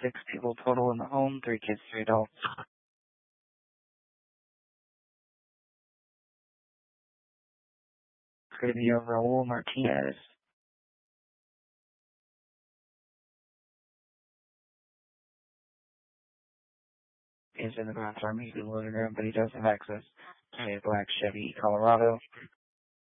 6 people total in the home, 3 kids, 3 adults. It's going to be Raul Martinez. He's in the bathroom. He's in the living room, but he does have access to a black Chevy Colorado.